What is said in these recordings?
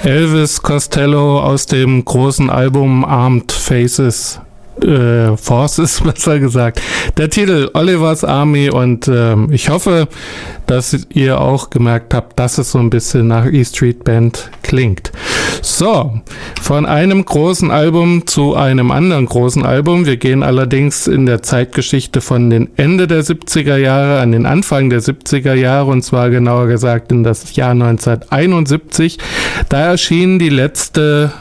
Elvis Costello aus dem großen Album Armed Forces, besser gesagt. Der Titel Oliver's Army, und ich hoffe, dass ihr auch gemerkt habt, dass es so ein bisschen nach E-Street Band klingt. So, von einem großen Album zu einem anderen großen Album. Wir gehen allerdings in der Zeitgeschichte von den Ende der 70er Jahre an den Anfang der 70er Jahre, und zwar genauer gesagt in das Jahr 1971. Da erschien die letzte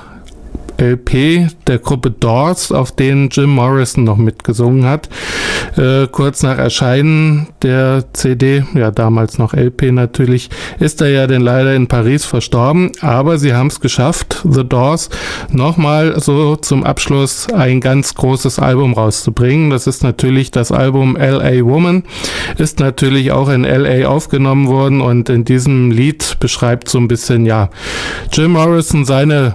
LP der Gruppe Doors, auf denen Jim Morrison noch mitgesungen hat. Kurz nach Erscheinen der CD, ja damals noch LP natürlich, ist er ja denn leider in Paris verstorben, aber sie haben es geschafft, The Doors, nochmal so zum Abschluss ein ganz großes Album rauszubringen. Das ist natürlich das Album L.A. Woman, ist natürlich auch in L.A. aufgenommen worden, und in diesem Lied beschreibt so ein bisschen, ja, Jim Morrison seine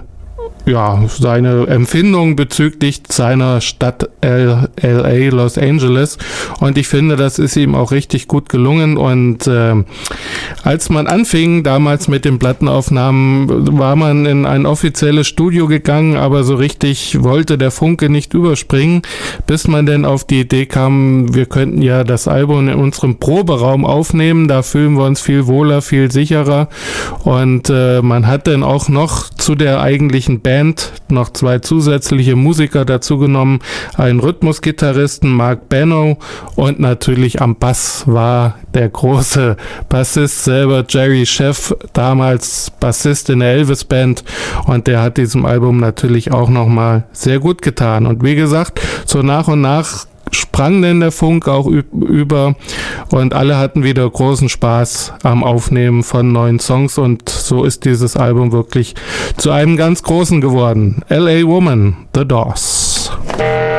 Empfindung bezüglich seiner Stadt LA, Los Angeles, und ich finde, das ist ihm auch richtig gut gelungen. Und als man anfing damals mit den Plattenaufnahmen, war man in ein offizielles Studio gegangen, aber so richtig wollte der Funke nicht überspringen, bis man denn auf die Idee kam, wir könnten ja das Album in unserem Proberaum aufnehmen, da fühlen wir uns viel wohler, viel sicherer, und man hat dann auch noch zu der eigentlichen Band noch 2 zusätzliche Musiker dazu genommen, einen Rhythmusgitarristen, Mark Benno, und natürlich am Bass war der große Bassist selber, Jerry Scheff, damals Bassist in der Elvis Band, und der hat diesem Album natürlich auch nochmal sehr gut getan. Und wie gesagt, so nach und nach sprang denn der Funk auch über, und alle hatten wieder großen Spaß am Aufnehmen von neuen Songs, und so ist dieses Album wirklich zu einem ganz großen geworden. L.A. Woman, The Doors.